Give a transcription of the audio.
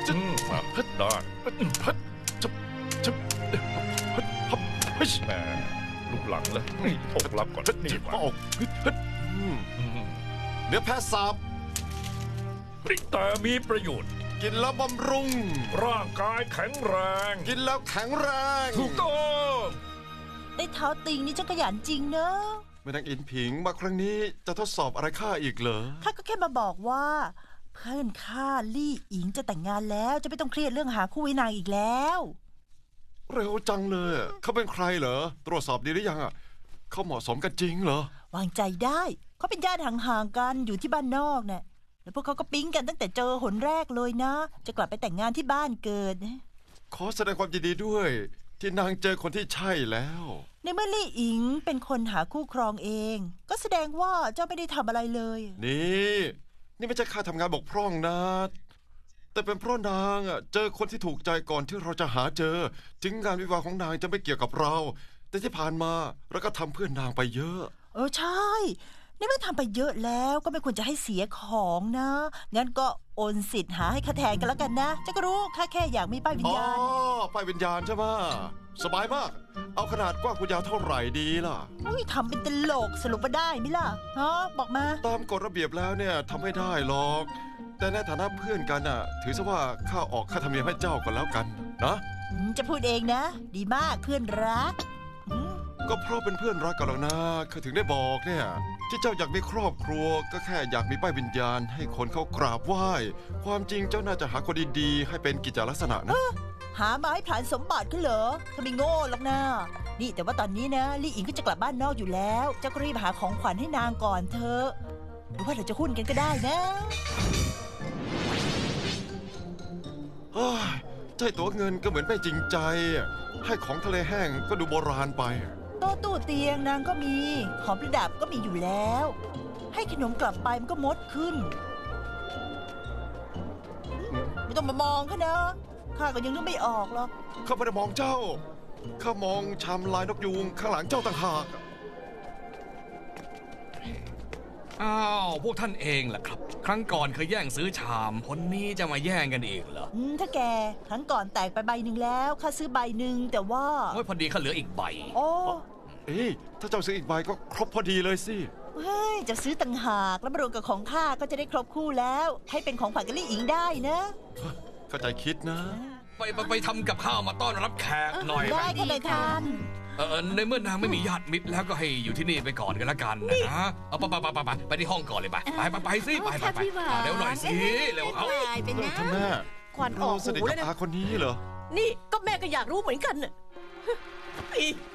พัดได้พัดจับพัดแม่ลูกหลังแล้วตกลับก่อนนี่มาออกเนื้อแพะสับแต่มีประโยชน์กินแล้วบำรุงร่างกายแข็งแรงกินแล้วแข็งแรงถูกต้องได้เท้าติงนี่ฉันขยันจริงเนอะแม่นางอินผิงมาครั้งนี้จะทดสอบอะไรข้าอีกเหรอข้าก็แค่มาบอกว่าเพื่อนข้าลี่อิงจะแต่งงานแล้วจะไม่ต้องเครียดเรื่องหาคู่ให้นางอีกแล้วเร็วจังเลยเขาเป็นใครเหรอตรวจสอบดีหรือยังเขาเหมาะสมกันจริงเหรอวางใจได้เขาเป็นญาติห่างๆกันอยู่ที่บ้านนอกเนี่ยแล้วพวกเขาก็ปิ๊งกันตั้งแต่เจอหนแรกเลยนะจะกลับไปแต่งงานที่บ้านเกิดขอแสดงความยินดีด้วยที่นางเจอคนที่ใช่แล้วในเมื่อลี่อิงเป็นคนหาคู่ครองเองก็แสดงว่าเจ้าไม่ได้ทำอะไรเลยนี่ไม่ใช่ข้าทำงานบกพร่องนะแต่เป็นเพราะนางเจอคนที่ถูกใจก่อนที่เราจะหาเจอถึงงานวิวาห์ของนางจะไม่เกี่ยวกับเราแต่ที่ผ่านมาเราก็ทำเพื่อนนางไปเยอะใช่นี่เมื่อทำไปเยอะแล้วก็ไม่ควรจะให้เสียของนะงั้นก็โอนสิทธิ์หาให้ข้าแทนกันแล้วกันนะจะก็รู้ข้าแค่อยากมีป้ายวิญญาณป้ายวิญญาณใช่ไหมสบายมากเอาขนาดกว้างยาวเท่าไหร่ดีล่ะทำเป็นตลกสรุปว่าได้ไหมล่ะบอกมาตามกฎระเบียบแล้วเนี่ยทำไม่ได้หรอกแต่ในฐานะเพื่อนกันถือซะว่าข้าออกค่าธรรมเนียมให้เจ้ากันแล้วกันนะจะพูดเองนะดีมากเพื่อนรักก็เพราะเป็นเพื่อนรักกันแล้วนะข้าถึงได้บอกเนี่ยที่เจ้าอยากมีครอบครัวก็แค่อยากมีป้ายวิญญาณให้คนเขากราบไหว้ความจริงเจ้าน่าจะหาคนดีๆให้เป็นกิจลักษณะนะหามาให้ผลานสมบัติก็เหรอถ้าไม่โง่หรอกนะนี่แต่ว่าตอนนี้นะลี่อิงก็จะกลับบ้านนอกอยู่แล้วเจ้าก็รีบหาของขวัญให้นางก่อนเถอะหรือว่าเราจะหุ้นกันก็ได้นะใช่ตัวเงินก็เหมือนไม่จริงใจให้ของทะเลแห้งก็ดูโบราณไปโต๊ะตู้เตียงนางก็มีของประดับก็มีอยู่แล้วให้ขนมกลับไปมันก็มดขึ้นไม่ต้องมามองข้านะข้าก็ยังนึกไม่ออกหรอกข้าไม่ได้มองเจ้าข้ามองชามลายนกยูงข้างหลังเจ้าต่างหากพวกท่านเองแหละครับครั้งก่อนเคยแย่งซื้อชามคนนี้จะมาแย่งกันอีกเหรอถ้าแกครั้งก่อนแตกไปใบหนึ่งแล้วข้าซื้อใบหนึ่งแต่ว่าพอดีข้าเหลืออีกใบถ้าเจ้าซื้ออีกใบก็ครบพอดีเลยสิจะซื้อต่างหากแล้วมารวมกับของข้าก็จะได้ครบคู่แล้วให้เป็นของขวัญกับลี่อิงได้นะเข้าใจคิดนะไปทำกับข้าวมาต้อนรับแขกหน่อยได้ก็เลยทานในเมื่อนางไม่มีญาติมิตรแล้วก็ให้อยู่ที่นี่ไปก่อนกันละกันนะเอาไปที่ห้องก่อนเลยไปสิไปเร็วหน่อยสิเร็วเอาท่านแม่ควันออกหูแล้วนะคนนี้เหรอนี่ก็แม่ก็อยากรู้เหมือนกันน่ะ